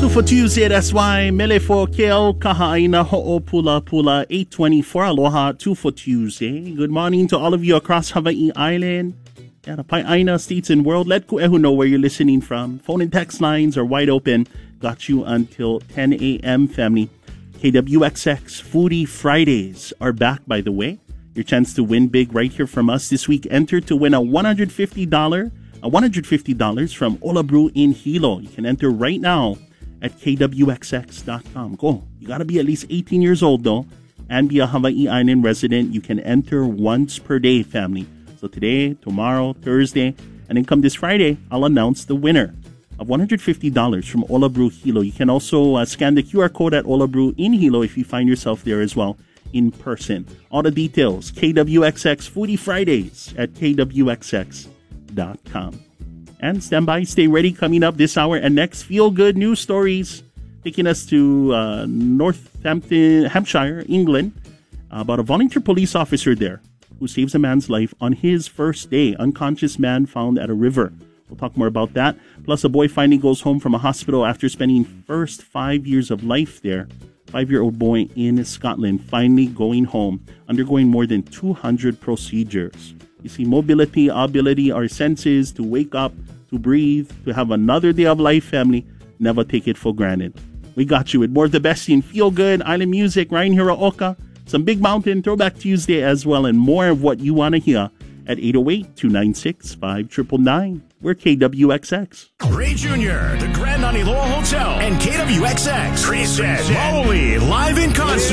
For Tuesday, that's why Melefo Keo Kahaina Ho'o Pula Pula 824 Aloha 2 for Tuesday. Good morning to all of you across Hawaii Island and Pai'aina states and world. Let Ku'ehu know where you're listening from. Phone and text lines are wide open. Got you until 10 a.m. family. KWXX Foodie Fridays are back, by the way. Your chance to win big right here from us this week. Enter to win a $150 from Ola Brew in Hilo. You can enter right now at kwxx.com. Go. You got to be at least 18 years old, though, and be a Hawaii Island resident. You can enter once per day, family. So today, tomorrow, Thursday, and then come this Friday, I'll announce the winner of $150 from Ola Brew Hilo. You can also scan the QR code at Ola Brew in Hilo if you find yourself there as well in person. All the details, KWXX Foodie Fridays at kwxx.com. And stand by, stay ready. Coming up this hour and next, feel good news stories taking us to Northampton, Hampshire, England, about a volunteer police officer there who saves a man's life on his first day. Unconscious man found at a river. We'll talk more about that. Plus, a boy finally goes home from a hospital after spending first 5 years of life there. 5-year-old boy in Scotland finally going home, undergoing more than 200 procedures. You see, mobility, ability, our senses to wake up, to breathe, to have another day of life, family. Never take it for granted. We got you with more of the best in Feel Good, Island Music, Ryan Hiraoka, some Big Mountain, Throwback Tuesday as well, and more of what you want to hear at 808-296-5999. We're KWXX. Ray Jr., the Grand Aniloa Hotel, and KWXX present Maui live in concert.